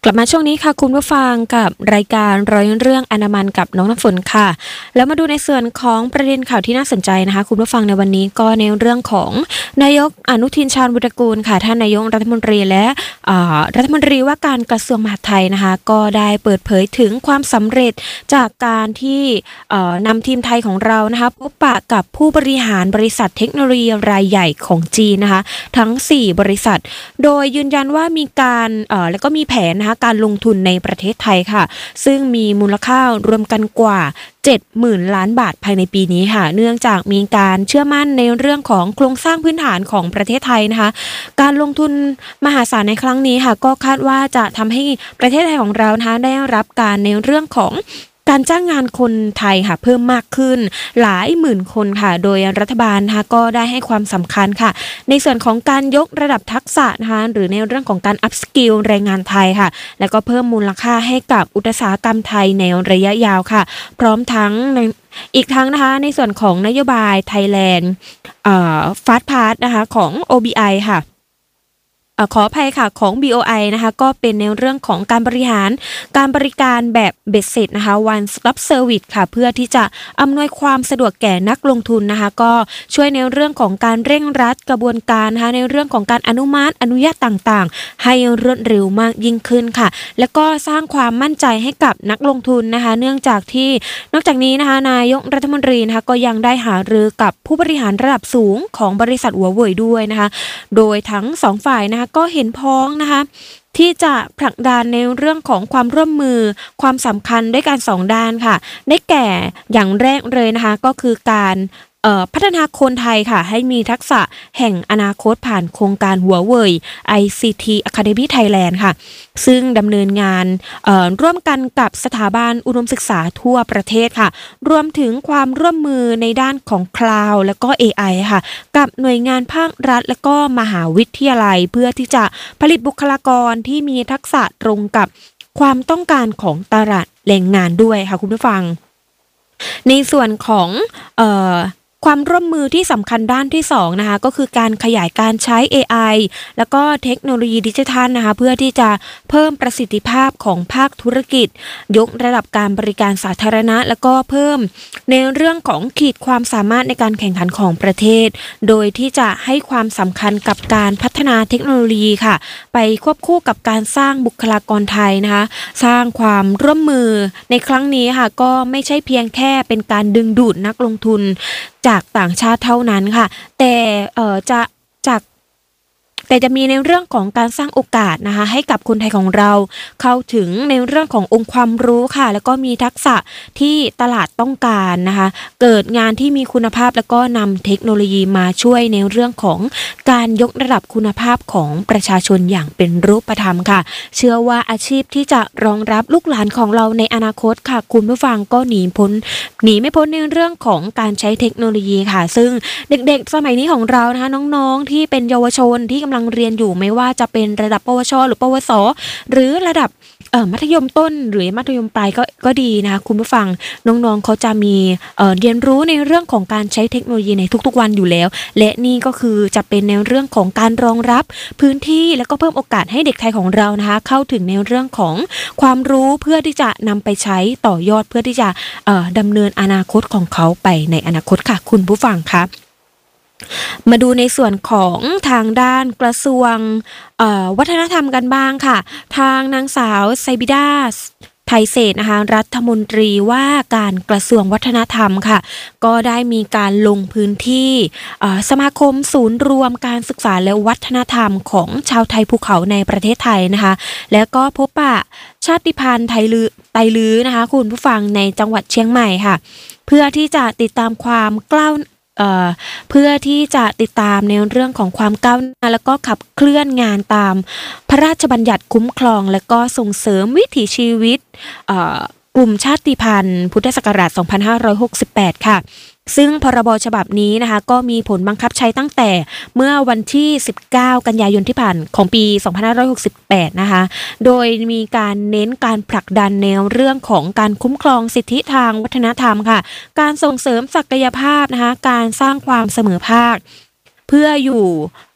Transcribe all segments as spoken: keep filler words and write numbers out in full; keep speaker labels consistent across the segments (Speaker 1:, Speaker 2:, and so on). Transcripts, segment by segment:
Speaker 1: กลับมาช่วงนี้ค่ะคุณผู้ฟังกับรายการร้อยเรื่องอนามันกับน้องน้ำฝนค่ะแล้วมาดูในส่วนของประเด็นข่าวที่น่าสนใจนะคะคุณผู้ฟังในวันนี้ก็ในเรื่องของนายกอนุทินชาญวิรากูลค่ะท่านนายกรัฐมนตรีและรัฐมนตรีว่าการกระทรวงมหาดไทยนะคะก็ได้เปิดเผยถึงความสำเร็จจากการที่นำทีมไทยของเรานะคะพบปะกับผู้บริหารบริษัทเทคโนโลยีรายใหญ่ของจีนนะคะทั้งสี่บริษัทโดยยืนยันว่ามีการแล้วก็มีแผนนะคะการลงทุนในประเทศไทยค่ะซึ่งมีมูลค่ารวมกันกว่าเจ็ดหมื่นล้านบาทภายในปีนี้ค่ะเนื่องจากมีการเชื่อมั่นในเรื่องของโครงสร้างพื้นฐานของประเทศไทยนะคะการลงทุนมหาศาลในครั้งนี้ค่ะก็คาดว่าจะทำให้ประเทศไทยของเรานะคะได้รับการในเรื่องของการจ้างงานคนไทยค่ะเพิ่มมากขึ้นหลายหมื่นคนค่ะโดยรัฐบาลนะคะก็ได้ให้ความสำคัญค่ะในส่วนของการยกระดับทักษะนะคะหรือในเรื่องของการอัพสกิลแรงงานไทยค่ะแล้วก็เพิ่มมูลค่าให้กับอุตสาหกรรมไทยในระยะยาวค่ะพร้อมทั้งอีกทั้งนะคะในส่วนของนโยบาย Thailand เอ่อ Fast Pass นะคะของ โอ บี ไอ ค่ะขออภัยค่ะของ บี โอ ไอ นะคะก็เป็นในเรื่องของการบริหารการบริการแบบเบ็ดเสร็จนะคะ One Stop Service ค่ะเพื่อที่จะอำนวยความสะดวกแก่นักลงทุนนะคะก็ช่วยในเรื่องของการเร่งรัดกระบวนการนะคะในเรื่องของการอนุมัติอนุญาตต่างๆให้รวดเร็วมากยิ่งขึ้นค่ะแล้วก็สร้างความมั่นใจให้กับนักลงทุนนะคะเนื่องจากที่นอกจากนี้นะคะนายกรัฐมนตรีนะคะก็ยังได้หารือกับผู้บริหารระดับสูงของบริษัทหัวเว่ยด้วยนะคะโดยทั้งสองฝ่ายนะคะก็เห็นพ้องนะคะที่จะผลักดันในเรื่องของความร่วมมือความสำคัญด้วยกันสองด้านค่ะได้แก่อย่างแรกเลยนะคะก็คือการพัฒนาคนไทยค่ะให้มีทักษะแห่งอนาคตผ่านโครงการหัวเว่ย ไอ ซี ที Academy Thailand ค่ะซึ่งดำเนินงานร่วมกันกับสถาบันอุดมศึกษาทั่วประเทศค่ะรวมถึงความร่วมมือในด้านของ Cloud และก็ เอ ไอ ค่ะกับหน่วยงานภาครัฐและก็มหาวิทยาลัยเพื่อที่จะผลิตบุคลากรที่มีทักษะตรงกับความต้องการของตลาดแรงงานด้วยค่ะคุณผู้ฟังในส่วนของเอ่อความร่วมมือที่สำคัญด้านที่สองนะคะก็คือการขยายการใช้ เอ ไอ แล้วก็เทคโนโลยีดิจิทัลนะคะเพื่อที่จะเพิ่มประสิทธิภาพของภาคธุรกิจยกระดับการบริการสาธารณะแล้วก็เพิ่มในเรื่องของขีดความสามารถในการแข่งขันของประเทศโดยที่จะให้ความสำคัญกับการพัฒนาเทคโนโลยีค่ะไปควบคู่กับการสร้างบุคลากรไทยนะคะสร้างความร่วมมือในครั้งนี้ค่ะก็ไม่ใช่เพียงแค่เป็นการดึงดูดนักลงทุนจากต่างชาติเท่านั้นค่ะแต่เอ่อจะจากแต่จะมีในเรื่องของการสร้างโอกาสนะคะให้กับคนไทยของเราเข้าถึงในเรื่องขององค์ความรู้ค่ะแล้วก็มีทักษะที่ตลาดต้องการนะคะเกิดงานที่มีคุณภาพแล้วก็นำเทคโนโลยีมาช่วยในเรื่องของการยกระดับคุณภาพของประชาชนอย่างเป็นรูปธรรมค่ะเชื่อว่าอาชีพที่จะรองรับลูกหลานของเราในอนาคตค่ะคุณผู้ฟังก็หนีพ้นหนีไม่พ้นในเรื่องของการใช้เทคโนโลยีค่ะซึ่งเด็กๆสมัยนี้ของเรานะคะน้องๆที่เป็นเยาวชนที่กำลังเรียนอยู่ไม่ว่าจะเป็นระดับปวชหรือปวสหรือระดับเอ่อมัธยมต้นหรือมัธยมปลายก็ก็ดีนะคะคุณผู้ฟังน้องๆเขาจะมีเอ่อเรียนรู้ในเรื่องของการใช้เทคโนโลยีในทุกๆวันอยู่แล้วและนี่ก็คือจะเป็นในเรื่องของการรองรับพื้นที่และก็เพิ่มโอกาสให้เด็กไทยของเรานะคะเข้าถึงในเรื่องของความรู้เพื่อที่จะนำไปใช้ต่อยอดเพื่อที่จะเอ่อดำเนินอนาคตของเขาไปในอนาคตค่ะคุณผู้ฟังครับมาดูในส่วนของทางด้านกระทรวงวัฒนธรรมกันบ้างค่ะทางนางสาวไซบิดาไทยเศษนะคะรัฐมนตรีว่าการกระทรวงวัฒนธรรมค่ะก็ได้มีการลงพื้นที่สมาคมศูนย์รวมการศึกษาและวัฒนธรรมของชาวไทยภูเขาในประเทศไทยนะคะแล้วก็พบปะชาติพันธุ์ไทยลือไตลือนะคะคุณผู้ฟังในจังหวัดเชียงใหม่ค่ะเพื่อที่จะติดตามความกล้าเอ่อเพื่อที่จะติดตามในเรื่องของความก้าวหน้าแล้วก็ขับเคลื่อนงานตามพระราชบัญญัติคุ้มครองและก็ส่งเสริมวิถีชีวิตเอ่อกลุ่มชาติพันธุ์พุทธศักราชสองพันห้าร้อยหกสิบแปดค่ะซึ่งพรบฉบับนี้นะคะก็มีผลบังคับใช้ตั้งแต่เมื่อวันที่สิบเก้ากันยายนที่ผ่านของปีสองพันห้าร้อยหกสิบแปดนะคะโดยมีการเน้นการผลักดันแนวเรื่องของการคุ้มครองสิทธิทางวัฒนธรรมค่ะการส่งเสริมศักยภาพนะคะการสร้างความเสมอภาคเพื่ออยู่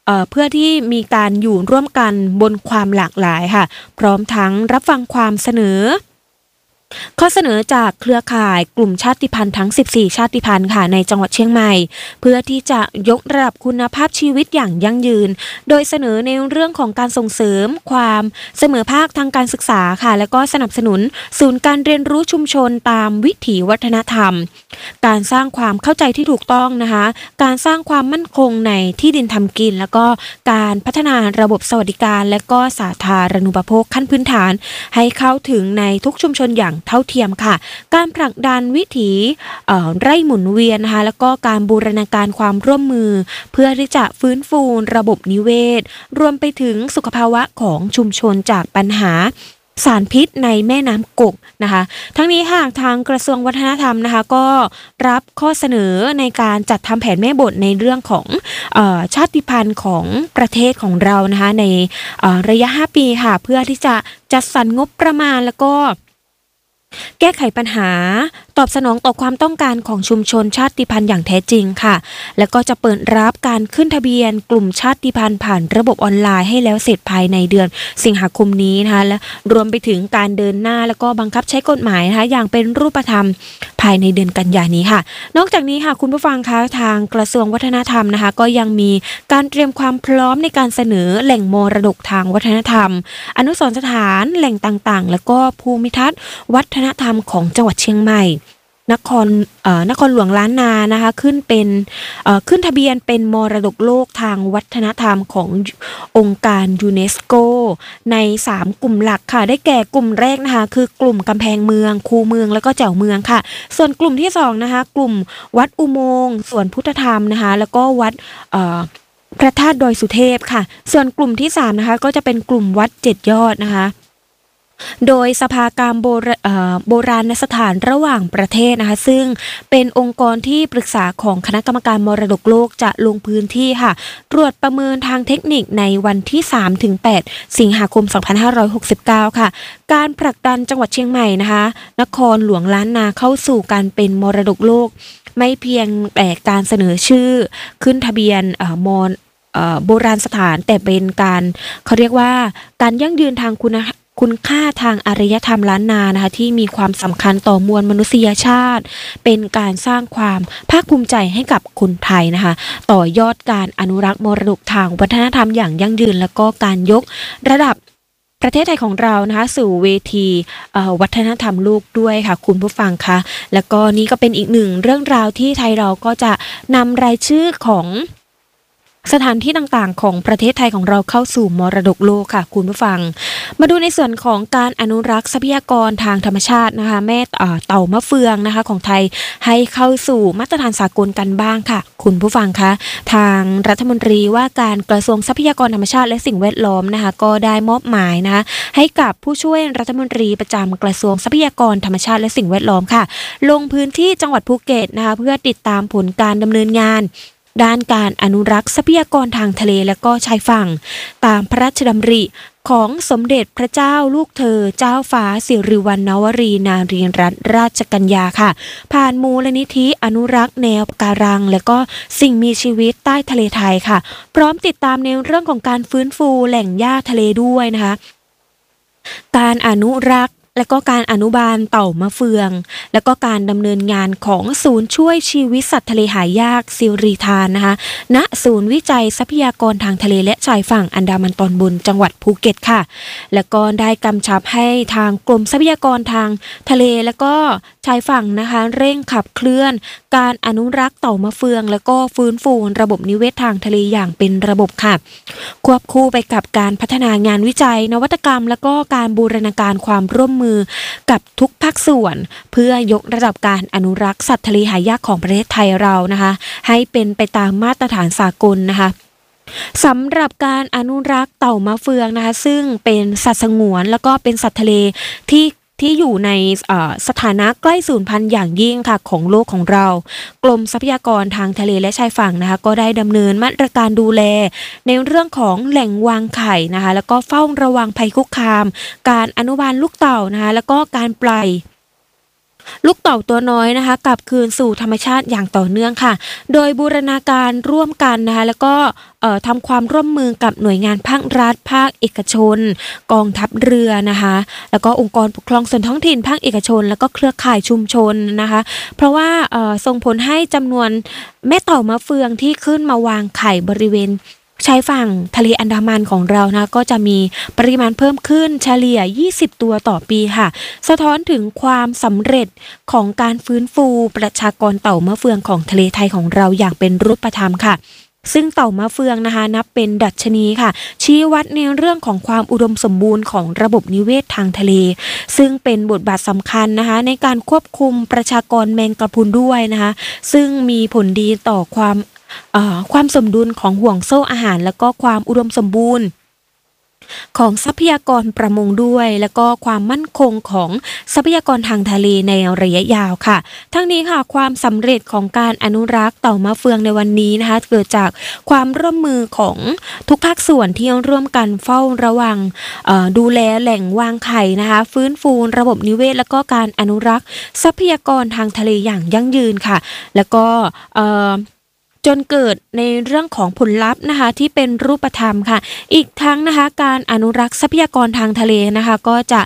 Speaker 1: เอ่อเพื่อที่มีการอยู่ร่วมกันบนความหลากหลายค่ะพร้อมทั้งรับฟังความเสนอข้อเสนอจากเครือข่ายกลุ่มชาติพันธุ์ทั้งสิบสี่ชาติพันธุ์ค่ะในจังหวัดเชียงใหม่เพื่อที่จะยกระดับคุณภาพชีวิตอย่างยั่งยืนโดยเสนอในเรื่องของการส่งเสริมความเสมอภาคทางการศึกษาค่ะและก็สนับสนุนศูนย์การเรียนรู้ชุมชนตามวิถีวัฒนธรรมการสร้างความเข้าใจที่ถูกต้องนะคะการสร้างความมั่นคงในที่ดินทำกินแล้วก็การพัฒนาระบบสวัสดิการและก็สาธารณูปโภคขั้นพื้นฐานให้เข้าถึงในทุกชุมชนอย่างเท่าเทียมค่ะการผลักดันวิถีไร่หมุนเวียนนะคะแล้วก็การบูรณาการความร่วมมือเพื่อที่จะฟื้นฟูระบบนิเวศรวมไปถึงสุขภาวะของชุมชนจากปัญหาสารพิษในแม่น้ำกกนะคะทั้งนี้หากทางกระทรวงวัฒนธรรมนะคะก็รับข้อเสนอในการจัดทำแผนแม่บทในเรื่องของเอ่อชาติพันธุ์ของประเทศของเรานะคะในระยะห้าปีค่ะเพื่อที่จะจัดสรรงบประมาณแล้วก็แก้ไขปัญหาตอบสนองต่อความต้องการของชุมชนชาติพันธุ์อย่างแท้จริงค่ะแล้วก็จะเปิดรับการขึ้นทะเบียนกลุ่มชาติพันธุ์ผ่านระบบออนไลน์ให้แล้วเสร็จภายในเดือนสิงหาคมนี้นะคะและรวมไปถึงการเดินหน้าแล้วก็บังคับใช้กฎหมายนะคะอย่างเป็นรูปธรรมภายในเดือนกันยายนนี้ค่ะนอกจากนี้ค่ะคุณผู้ฟังคะทางกระทรวงวัฒนธรรมนะคะก็ยังมีการเตรียมความพร้อมในการเสนอแหล่งมรดกทางวัฒนธรรมอนุสรณ์สถานแหล่งต่างๆแล้วก็ภูมิทัศน์วัฒนธรรมของจังหวัดเชียงใหม่นครเอ่อนครหลวงล้านนานะคะขึ้นเป็นเอ่อขึ้นทะเบียนเป็นมรดกโลกทางวัฒนธรรมขององค์การยูเนสโกในสามกลุ่มหลักค่ะได้แก่กลุ่มแรกนะคะคือกลุ่มกำแพงเมืองคูเมืองแล้วก็แจ่วเมืองค่ะส่วนกลุ่มที่สองนะคะกลุ่มวัดอุโมงค์สวนพุทธธรรมนะคะแล้วก็วัดเอ่อพระธาตุดอยสุเทพค่ะส่วนกลุ่มที่สามนะคะก็จะเป็นกลุ่มวัดเจ็ดยอดนะคะโดยสภากามโบราเอ่อโบราณสถานระหว่างประเทศนะคะซึ่งเป็นองค์กรที่ปรึกษาของคณะกรรมการมรดกโลกจะลงพื้นที่ค่ะตรวจประเมินทางเทคนิคในวันที่ สามถึงแปด สิงหาคม สองพันห้าร้อยหกสิบเก้า ค่ะการผลักดันจังหวัดเชียงใหม่นะคะนครหลวงล้านนาเข้าสู่การเป็นมรดกโลกไม่เพียงแต่การเสนอชื่อขึ้นทะเบียนเอ่อมรโบราณสถานแต่เป็นการเขาเรียกว่าการยั่งยืนทางคุณคุณค่าทางอารยธรรมล้านนานะคะที่มีความสำคัญต่อมวลมนุษยชาติเป็นการสร้างความภาคภูมิใจให้กับคนไทยนะคะต่อยอดการอนุรักษ์มรดกทางวัฒนธรรมอย่างยั่งยืนแล้วก็การยกระดับประเทศไทยของเรานะคะสู่เวทีวัฒนธรรมโลกด้วยค่ะคุณผู้ฟังคะแล้วก็นี่ก็เป็นอีกหนึ่งเรื่องราวที่ไทยเราก็จะนำรายชื่อของสถานที่ต่างๆของประเทศไทยของเราเข้าสู่มรดกโลกค่ะคุณผู้ฟังมาดูในส่วนของการอนุรักษ์ทรัพยากรทางธรรมชาตินะคะแม่เต่ามะเฟืองนะคะของไทยให้เข้าสู่มาตรฐานสากลกันบ้างค่ะคุณผู้ฟังคะทางรัฐมนตรีว่าการกระทรวงทรัพยากรธรรมชาติและสิ่งแวดล้อมนะคะก็ได้มอบหมายนะคะให้กับผู้ช่วยรัฐมนตรีประจำกระทรวงทรัพยากรธรรมชาติและสิ่งแวดล้อมค่ะลงพื้นที่จังหวัดภูเก็ตนะคะเพื่อติดตามผลการดำเนินงานด้านการอนุรักษ์ทรัพยากรทางทะเลและก็ชายฝั่งตามพระราชดำริของสมเด็จพระเจ้าลูกเธอเจ้าฟ้าสิริวัณณวรีนารีรัตนราชกัญญาค่ะผ่านมูลนิธิอนุรักษ์แนวปะการังและก็สิ่งมีชีวิตใต้ทะเลไทยค่ะพร้อมติดตามในเรื่องของการฟื้นฟูแหล่งหญ้าทะเลด้วยนะคะการอนุรักษ์และก็การอนุบาลเต่ามะเฟืองและก็การดำเนินงานของศูนย์ช่วยชีวิตสัตว์ทะเลหายากซิริธานนะคะณศูนย์วิจัยทรัพยากรทางทะเลและชายฝั่งอันดามันตอนบนจังหวัดภูเก็ตค่ะและก็ได้กำชับให้ทางกรมทรัพยากรทางทะเลและก็ชายฝั่งนะคะเร่งขับเคลื่อนการอนุรักษ์เต่ามะเฟืองและก็ฟื้นฟูระบบนิเวศทางทะเลอย่างเป็นระบบค่ะควบคู่ไปกับการพัฒนางานวิจัยนวัตกรรมและก็การบูรณาการความร่วมมือกับทุกภาคส่วนเพื่อยกระดับการอนุรักษ์สัตว์ทะเลหายากของประเทศไทยเรานะคะให้เป็นไปตามมาตรฐานสากลนะคะสำหรับการอนุรักษ์เต่ามะเฟืองนะคะซึ่งเป็นสัตว์สงวนแล้วก็เป็นสัตว์ทะเลที่ที่อยู่ในสถานะใกล้สูญพันธุ์อย่างยิ่งค่ะของโลกของเรากรมทรัพยากรทางทะเลและชายฝั่งนะคะก็ได้ดำเนินมาตรการดูแลในเรื่องของแหล่งวางไข่นะคะแล้วก็เฝ้าระวังภัยคุกคามการอนุบาลลูกเต่านะคะแล้วก็การปล่อยลูกเต่าตัวน้อยนะคะกลับคืนสู่ธรรมชาติอย่างต่อเนื่องค่ะโดยบูรณาการร่วมกันนะคะแล้วก็เอ่อทำความร่วมมือกับหน่วยงานภาครัฐภาคเอกชนกองทัพเรือนะคะแล้วก็องค์กรปกครองส่วนท้องถิ่นภาคเอกชนแล้วก็เครือข่ายชุมชนนะคะเพราะว่าเอ่อส่งผลให้จำนวนแม่เต่ามะเฟืองที่ขึ้นมาวางไข่บริเวณชายฝั่งทะเลอันดามันของเรานะก็จะมีปริมาณเพิ่มขึ้นเฉลี่ยยี่สิบตัวต่อปีค่ะสะท้อนถึงความสำเร็จของการฟื้นฟูประชากรเต่ามะเฟืองของทะเลไทยของเราอย่างเป็นรูปธรรมค่ะซึ่งเต่ามะเฟืองนะคะนับเป็นดัชนีค่ะชี้วัดในเรื่องของความอุดมสมบูรณ์ของระบบนิเวศทางทะเลซึ่งเป็นบทบาทสำคัญนะคะในการควบคุมประชากรแมงกะพรุนด้วยนะคะซึ่งมีผลดีต่อความความสมดุลของห่วงโซ่อาหารและก็ความอุดมสมบูรณ์ของทรัพยากรประมงด้วยแล้วก็ความมั่นคงของทรัพยากรทางทะเลในระยะยาวค่ะทั้งนี้ค่ะความสำเร็จของการอนุรักษ์เต่ามะเฟืองในวันนี้นะคะเกิดจากความร่วมมือของทุกภาคส่วนที่ร่วมกันเฝ้าระวังดูแลแหล่งวางไข่นะคะฟื้นฟูระบบนิเวศแล้วก็การอนุรักษ์ทรัพยากรทางทะเลอย่างยั่งยืนค่ะแล้วก็จนเกิดในเรื่องของผลลัพธ์นะคะที่เป็นรูปธรรมค่ะอีกทั้งนะคะการอนุรักษ์ทรัพยากรทางทะเลนะคะก็จะ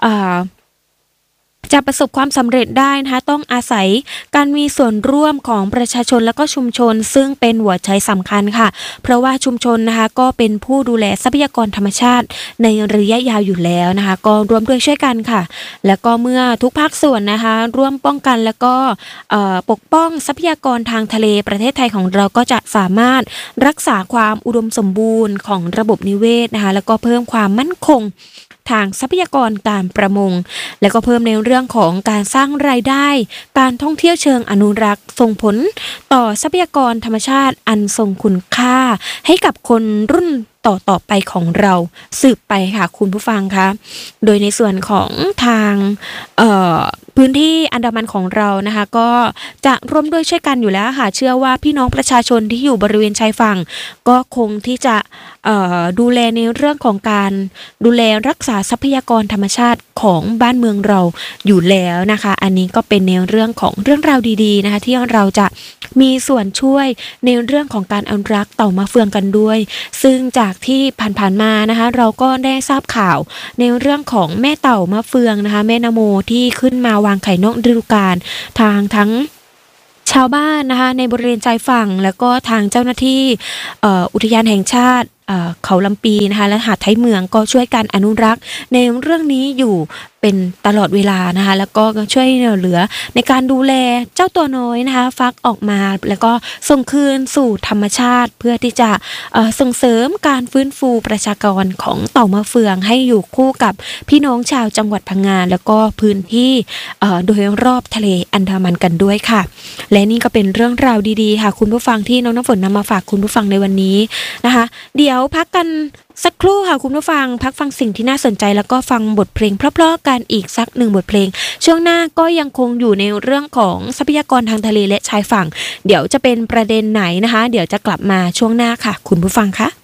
Speaker 1: จะประสบความสำเร็จได้นะคะต้องอาศัยการมีส่วนร่วมของประชาชนและก็ชุมชนซึ่งเป็นหัวใจสำคัญค่ะเพราะว่าชุมชนนะคะก็เป็นผู้ดูแลทรัพยากรธรรมชาติในระยะยาวอยู่แล้วนะคะก็ร่วมด้วยช่วยกันค่ะแล้วก็เมื่อทุกภาคส่วนนะคะร่วมป้องกันแล้วก็ปกป้องทรัพยากรทางทะเลประเทศไทยของเราก็จะสามารถรักษาความอุดมสมบูรณ์ของระบบนิเวศนะคะแล้วก็เพิ่มความมั่นคงทางทรัพยากรการประมงและก็เพิ่มในเรื่องของการสร้างรายได้การท่องเที่ยวเชิงอนุรักษ์ส่งผลต่อทรัพยากรธรรมชาติอันทรงคุณค่าให้กับคนรุ่นต่อต่อไปของเราสืบไปค่ะคุณผู้ฟังคะโดยในส่วนของทางเอ่อพื้นที่อันดามันของเรานะคะก็จะร่วมด้วยช่วยกันอยู่แล้วค่ะเชื่อว่าพี่น้องประชาชนที่อยู่บริเวณชายฝั่งก็คงที่จะเอ่อดูแลในเรื่องของการดูแลรักษาทรัพยากรธรรมชาติของบ้านเมืองเราอยู่แล้วนะคะอันนี้ก็เป็นในเรื่องของเรื่องราวดีๆนะคะที่เราจะมีส่วนช่วยในเรื่องของการอนุรักษ์เต่ามะเฟืองกันด้วยซึ่งจากที่ผ่านๆมานะคะเราก็ได้ทราบข่าวในเรื่องของแม่เต่ามะเฟืองนะคะแม่นโมที่ขึ้นมาวางไข่นอกฤดูกาลทางทั้งชาวบ้านนะคะในบริเวณชายฝั่งแล้วก็ทางเจ้าหน้าที่อุทยานแห่งชาติเขาลำปีนะคะและหาดไทยเมืองก็ช่วยกันอนุรักษ์ในเรื่องนี้อยู่เป็นตลอดเวลานะคะแล้วก็ช่วยเหลือในการดูแลเจ้าตัวน้อยนะคะฟักออกมาแล้วก็ส่งคืนสู่ธรรมชาติเพื่อที่จะส่งเสริมการฟื้นฟูประชากรของเต่ามะเฟืองให้อยู่คู่กับพี่น้องชาวจังหวัดพังงาแล้วก็พื้นที่โดยรอบทะเลอันดามันกันด้วยค่ะและนี่ก็เป็นเรื่องราวดีๆค่ะคุณผู้ฟังที่น้องน้ำฝนนำมาฝากคุณผู้ฟังในวันนี้นะคะเดี๋ยวพักกันสักครู่ค่ะคุณผู้ฟังพักฟังสิ่งที่น่าสนใจแล้วก็ฟังบทเพลงเพราะๆกันอีกสักหนึ่งบทเพลงช่วงหน้าก็ยังคงอยู่ในเรื่องของทรัพยากรทางทะเลและชายฝั่งเดี๋ยวจะเป็นประเด็นไหนนะคะเดี๋ยวจะกลับมาช่วงหน้าค่ะคุณผู้ฟังคะ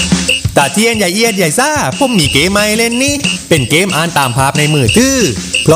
Speaker 2: ตาเทียนใหญ่เอียดใหญ่ซ่าผมมีเกมใหม่เล่นนี่เป็นเกมอ่านตามภาพในมือถือ